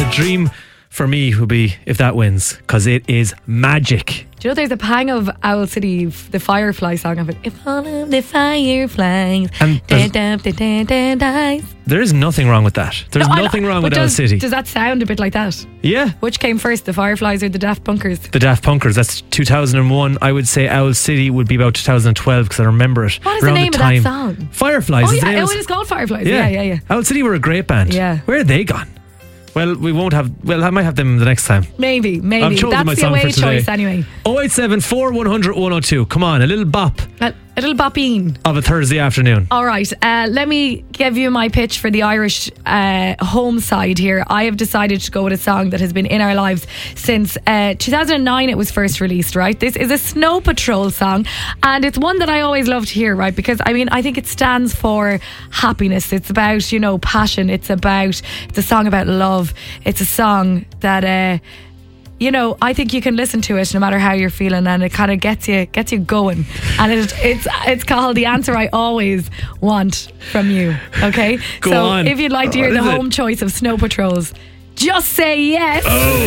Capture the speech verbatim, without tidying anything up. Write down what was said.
the dream for me would be if that wins, because it is magic. Do you know there's a pang of Owl City, the Firefly song of it. If all of the fireflies And da, da, da, da, da, dies. There is nothing wrong with that. There's No, I- nothing wrong but with Owl does, City. Does that sound a bit like that? Yeah. Which came first, the Fireflies or the Daft Punkers? The Daft Punkers, that's two thousand one. I would say Owl City would be about two thousand twelve because I remember it. What is around the name the of time. that song? Fireflies. Oh is the yeah, name oh, of- it is called Fireflies. Yeah, yeah, yeah. Owl City were a great band. Yeah. Where are they gone? Well, we won't have. Well, I might have them the next time. Maybe, maybe. I've chosen That's my the song away for today. choice anyway. oh eight seven, four one zero zero, one oh two. Come on, a little bop A, a little boppine. of a Thursday afternoon. All right, uh, let me give you my pitch for the Irish uh, home side here. I have decided to go with a song that has been in our lives since uh, two thousand nine. It was first released, right? This is a Snow Patrol song, and it's one that I always love to hear, right? Because I mean, I think it stands for happiness. It's about, you know, passion. It's about, it's a song about love. It's a song that uh, you know, I think you can listen to it no matter how you're feeling, and it kind of gets you gets you going. And it, it's it's called The Answer I Always Want From You. Okay, Go so on. if you'd like to hear What the is it? home choice of Snow Patrols, just say yes. Oh.